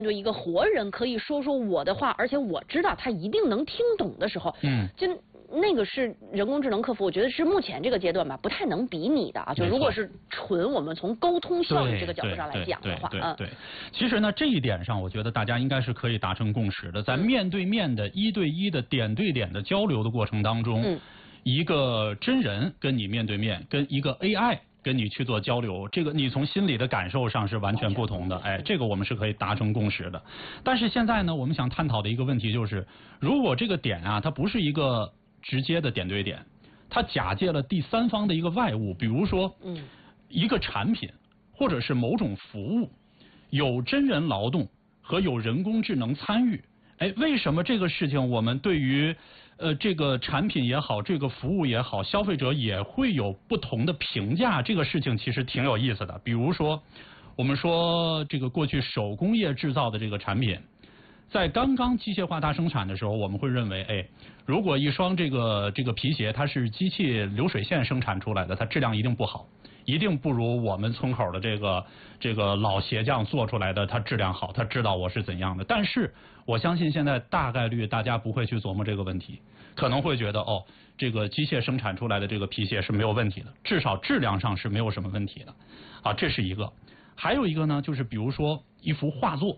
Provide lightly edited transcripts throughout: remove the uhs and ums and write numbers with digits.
对一个活人可以说说我的话，而且我知道他一定能听懂的时候，就那个是人工智能客服，我觉得是目前这个阶段吧，不太能比拟的啊。就如果是纯我们从沟通效率这个角度上来讲的话， 对。其实呢，这一点上，我觉得大家应该是可以达成共识的。在面对面的1对1的点对点的交流的过程当中，一个真人跟你面对面，跟一个 AI。跟你去做交流，这个你从心理的感受上是完全不同的，哎，这个我们是可以达成共识的。但是现在呢，我们想探讨的一个问题就是，如果这个点啊，它不是一个直接的点对点，它假借了第三方的一个外物，比如说，一个产品或者是某种服务，有真人劳动和有人工智能参与，哎，为什么这个事情我们对于这个产品也好，这个服务也好，消费者也会有不同的评价？这个事情其实挺有意思的。比如说，我们说这个过去手工业制造的这个产品，在刚刚机械化大生产的时候，我们会认为，哎，如果一双这个皮鞋它是机器流水线生产出来的，它质量一定不好。一定不如我们村口的这个老鞋匠做出来的，它质量好，他知道我是怎样的。但是我相信现在大概率大家不会去琢磨这个问题，可能会觉得哦，这个机械生产出来的这个皮鞋是没有问题的，至少质量上是没有什么问题的，啊，这是一个。还有一个呢，就是比如说一幅画作，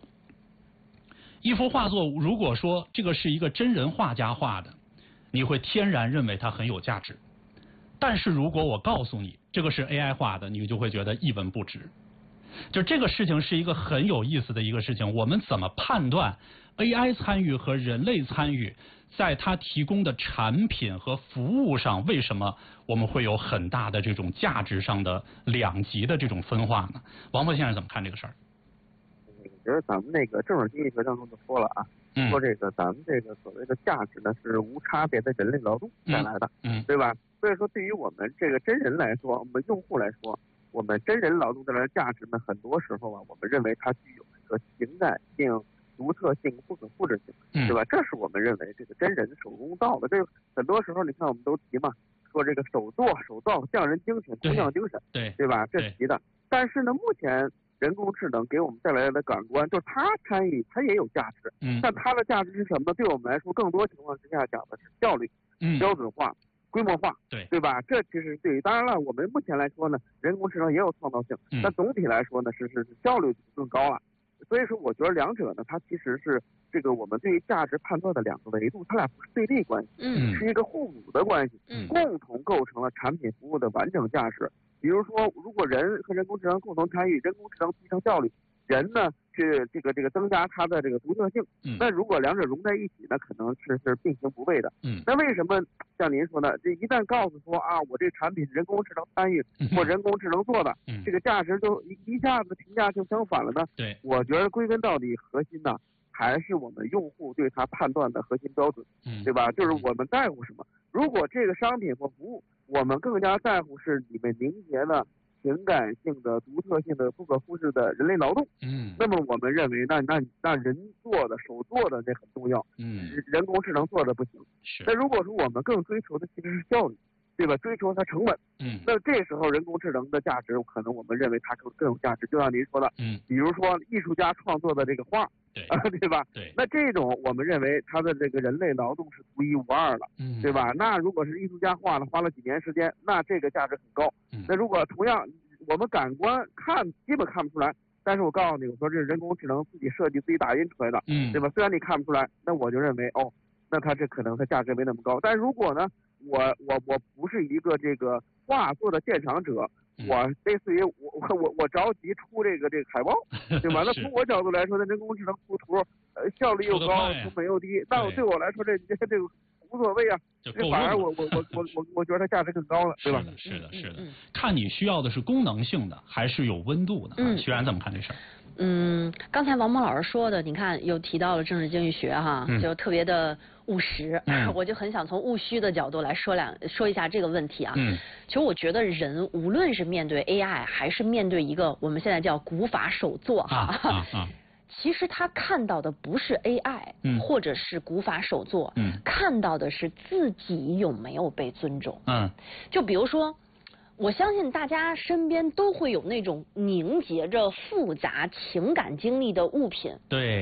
如果说这个是一个真人画家画的，你会天然认为它很有价值。但是如果我告诉你这个是 AI 画的，你就会觉得一文不值。就这个事情是一个很有意思的一个事情，我们怎么判断 AI 参与和人类参与在它提供的产品和服务上，为什么我们会有很大的这种价值上的两极的这种分化呢？王博先生怎么看这个事儿？ 我觉得咱们那个政治经济学当中就说了啊，说这个咱们这个所谓的价值呢是无差别的人类劳动带来的，对吧？所以说对于我们这个真人来说，我们用户来说，我们真人劳动带来的价值呢，很多时候啊，我们认为它具有一个情感性、独特性、不可复制性，对吧？这是我们认为这个真人手工造的。这个很多时候你看我们都提嘛，说这个手造匠人精神、工匠精神，对吧？这提的。但是呢，目前人工智能给我们带来的感官，就是它参与，它也有价值。但它的价值是什么呢？对我们来说，更多情况之下讲的是效率、标准化、规模化，对吧？这其实对。当然了，我们目前来说呢，人工智能也有创造性，但总体来说呢，是效率更高了。所以说，我觉得两者呢，它其实是这个我们对于价值判断的两个维度，它俩不是对立关系，是一个互补的关系，共同构成了产品服务的完整价值。比如说，如果人和人工智能共同参与，人工智能提升效率，人呢是这个增加它的这个独特性。那如果两者融在一起呢，可能是并行不悖的。那为什么像您说的，这一旦告诉说啊，我这产品是人工智能参与或人工智能做的，这个价值就一下子评价就相反了呢？ 对， 我觉得归根到底核心呢，还是我们用户对它判断的核心标准，对吧？就是我们在乎什么。如果这个商品或服务，我们更加在乎是里面凝结的情感性的、独特性的、不可复制的人类劳动，那么我们认为那人做的、手做的这很重要，人工智能做的不行。那如果说我们更追求的其实是效率，对吧？追求它成本，那这时候人工智能的价值，可能我们认为它更有价值。就像您说的，比如说艺术家创作的这个画，对吧？那这种我们认为他的这个人类劳动是独一无二的，对吧？那如果是艺术家画了，花了几年时间，那这个价值很高。那如果同样我们感官基本看不出来，但是我告诉你，我说这是人工智能自己设计、自己打印出来的，对吧？虽然你看不出来，那我就认为哦，那它这可能它价值没那么高。但如果呢，我不是一个这个画作的鉴赏者，我类似于我着急出这个海报，对吧？那从我角度来说，那人工智能出图，效率又高，成本又低，那对我来说这个无所谓啊，这反而我觉得它价值更高了，对吧？ 是的。看你需要的是功能性的，还是有温度的？徐然怎么看这事儿？ 刚才王蒙老师说的，你看又提到了政治经济学哈，就特别的务实，我就很想从务虚的角度来说一下这个问题啊。其实我觉得人无论是面对 AI 还是面对一个我们现在叫古法手作哈，其实他看到的不是 AI，或者是古法手作，看到的是自己有没有被尊重。就比如说我相信大家身边都会有那种凝结着复杂情感经历的物品。 对。